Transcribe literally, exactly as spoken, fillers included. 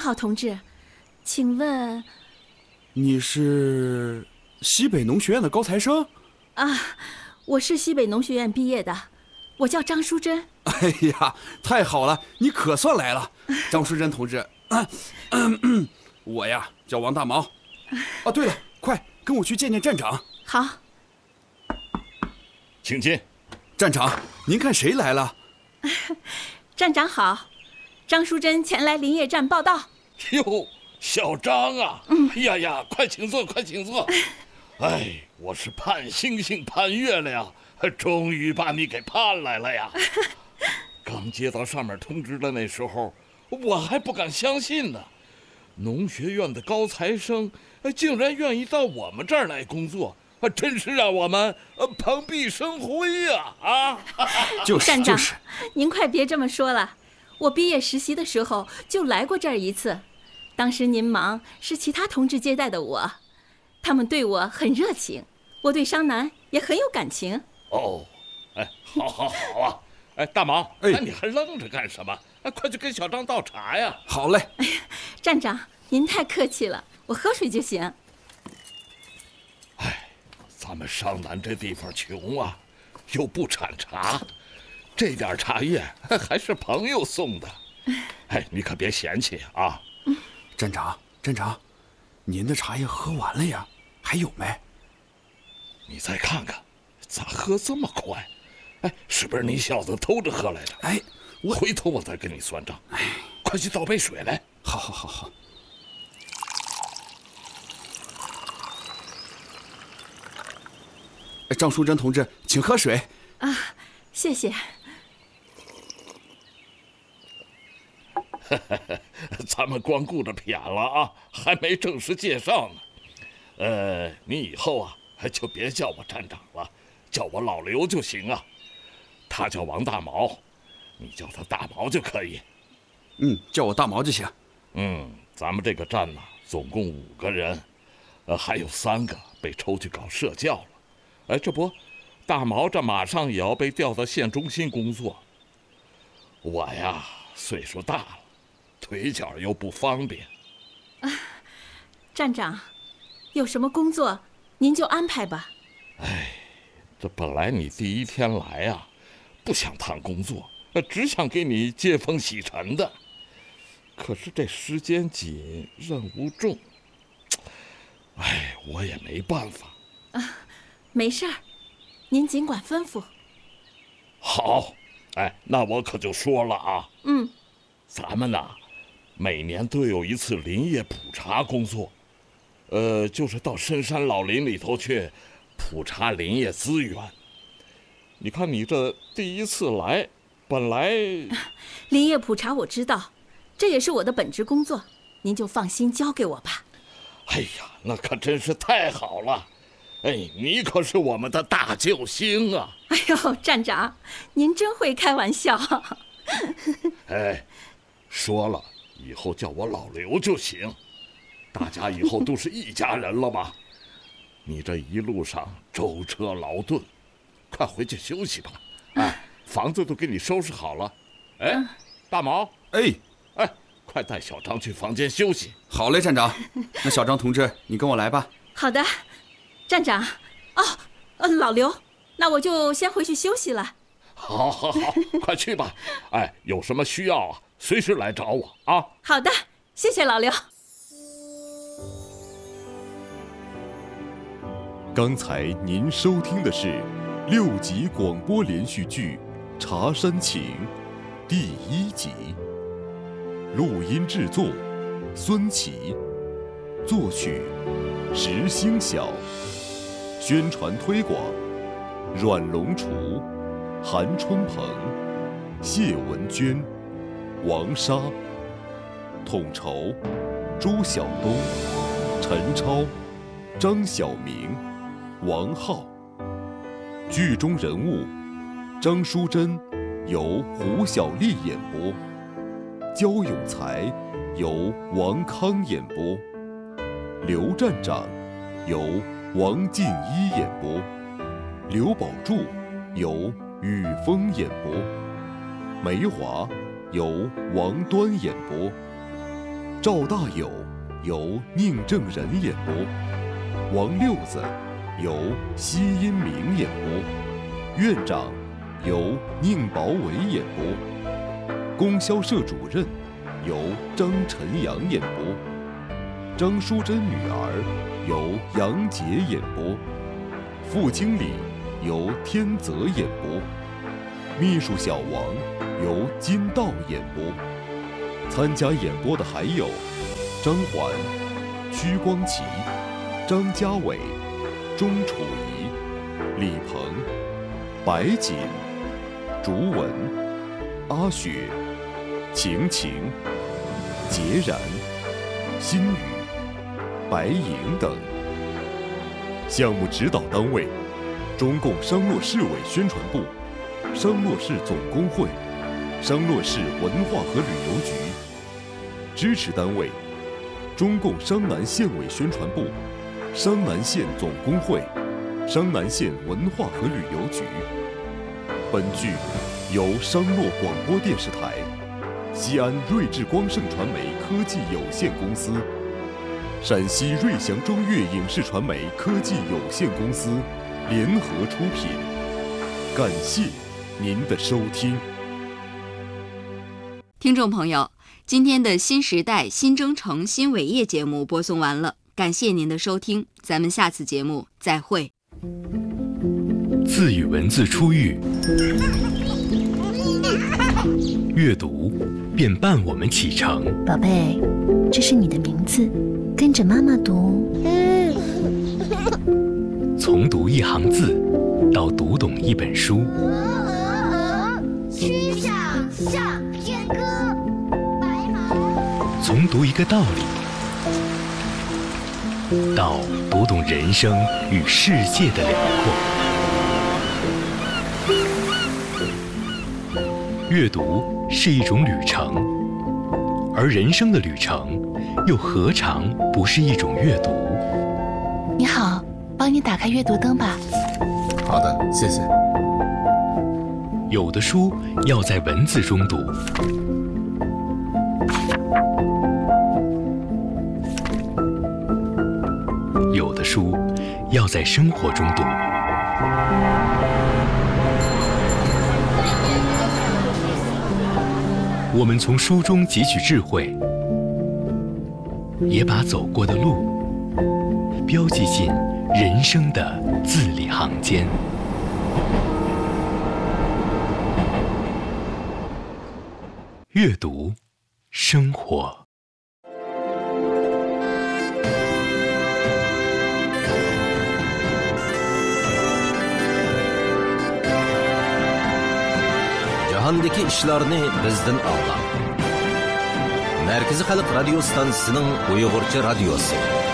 好，同志，请问你是西北农学院的高材生？ 啊，我是西北农学院毕业的，我叫张淑珍。 哎呀，太好了，你可算来了，张淑珍同志。啊嗯嗯、我呀叫王大毛。啊，对了，快跟我去见见站长。 好， 请进。 站长，您看谁来了？ 站长好，张淑珍前来林业站报道。 哟，小张啊，嗯、哎呀呀，快请坐，快请坐。哎，我是盼星星盼月亮，终于把你给盼来了呀。刚接到上面通知的那时候，我还不敢相信呢。农学院的高材生竟然愿意到我们这儿来工作，真是让我们蓬荜生辉呀！啊， 就是站长， 就是， 您快别这么说了。我毕业实习的时候就来过这儿一次，当时您忙，是其他同志接待的我，他们对我很热情，我对商南也很有感情。 哦，哎，好好好啊！哎，大毛，哎，你还愣着干什么？哎，快去跟小张倒茶呀！ 好嘞。 哎呀，站长，您太客气了，我喝水就行。 哎，咱们商南这地方穷啊，又不产茶，这点茶叶还是朋友送的。哎，你可别嫌弃啊！ 站长，站长，您的茶叶喝完了呀？还有没？ 你再看看，咋喝这么快？哎，是不是你小子偷着喝来的？ 哎，我回头我再跟你算账。哎，快去倒杯水来。 好，好，好，好。张淑珍同志，请喝水。 啊，谢谢。 咱们光顾着谝了啊，还没正式介绍呢。呃，你以后啊，就别叫我站长了，叫我老刘就行啊。他叫王大毛，你叫他大毛就可以。 嗯，叫我大毛就行。 嗯，咱们这个站呢，总共五个人，呃，还有三个被抽去搞社教了。哎，这不，大毛这马上也要被调到县中心工作。我呀，岁数大了，腿脚又不方便。 啊，站长，有什么工作您就安排吧。 哎，这本来你第一天来啊，不想谈工作，只想给你接风洗尘的。可是这时间紧，任务重，哎，我也没办法。 啊，没事儿，您尽管吩咐。 好，哎，那我可就说了啊。 嗯， 咱们呐，每年都有一次林业普查工作，呃，就是到深山老林里头去普查林业资源。你看你这第一次来，本来林业普查我知道，这也是我的本职工作，您就放心交给我吧。 哎呀，那可真是太好了。哎，你可是我们的大救星啊！ 哎呦，站长，您真会开玩笑。 哎，说了，以后叫我老刘就行，大家以后都是一家人了吧？你这一路上舟车劳顿，快回去休息吧。哎，房子都给你收拾好了。哎，大毛， 哎哎，快带小张去房间休息。 好嘞，站长。那小张同志，你跟我来吧。 好的。站长，哦，呃，老刘，那我就先回去休息了。 好，好，好，快去吧。哎，有什么需要啊，随时来找我啊。 好的，谢谢老刘。 刚才您收听的是六集广播连续剧《茶山情》第一集，录音制作孙琦，作曲石星晓。宣传推广：阮龙厨、韩春鹏、谢文娟、王莎。统筹：朱晓东、陈超、张晓明、王浩。剧中人物：张淑珍由胡小丽演播，焦永才由王康演播，刘站长由王静一演播，刘宝柱由雨峰演播，梅华由王端演播， 赵大友由宁正仁演播，王六子由西音明演播，院长由宁宝伟演播，供销社主任由张晨阳演播，张淑珍女儿由杨洁演播，副经理由天泽演播，秘书小王由金道演播。参加演播的还有张环、屈光奇、张家伟、钟楚怡、李鹏、白锦、竹文、阿雪、晴晴、孑然、心雨、白莹等。项目指导单位：中共商洛市委宣传部、商洛市总工会、商洛市文化和旅游局。支持单位：中共商南县委宣传部、商南县总工会、商南县文化和旅游局。本剧由商洛广播电视台、西安瑞智光盛传媒科技有限公司、陕西瑞祥中粤影视传媒科技有限公司联合出品。感谢您的收听。 听众朋友，今天的新时代新征程新伟业节目播送完了，感谢您的收听，咱们下次节目再会。 字与文字初遇，阅读便伴我们启程。 宝贝，这是你的名字，跟着妈妈读。 从读一行字到读懂一本书， 曲项向天歌，白马。 从读一个道理到读懂人生与世界的辽阔。阅读是一种旅程，而人生的旅程又何尝不是一种阅读？ 你好，帮你打开阅读灯吧。 好的，谢谢。 有的书要在文字中读，有的书要在生活中读。我们从书中汲取智慧，也把走过的路标记进人生的字里行间。阅读，生活。 jahondagi ishlarni bizdan a'lo. Markaziy xalq radio stansiyasining Uyg'urcha radiosi.